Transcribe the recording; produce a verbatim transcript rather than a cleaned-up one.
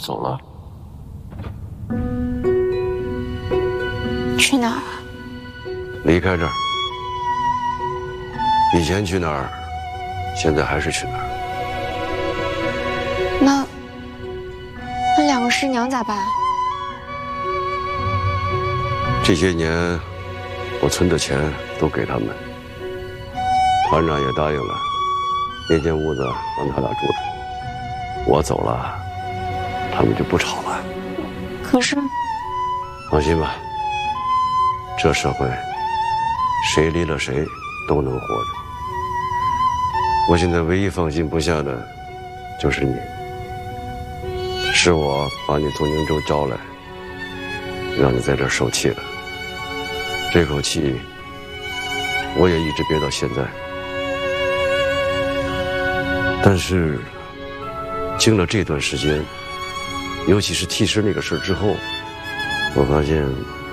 走了。 去哪儿？ 离开这儿。以前去哪儿，现在还是去哪儿。 那那两个师娘咋办？ 这些年，我存的钱都给他们，团长也答应了，那间屋子让他俩住着。我走了，他们就不吵了。 可是， 放心吧，这社会，谁离了谁都能活着。我现在唯一放心不下的，就是你。是我把你从宁州招来，让你在这儿受气了。这口气，我也一直憋到现在。但是，经了这段时间，尤其是替师那个事之后，我发现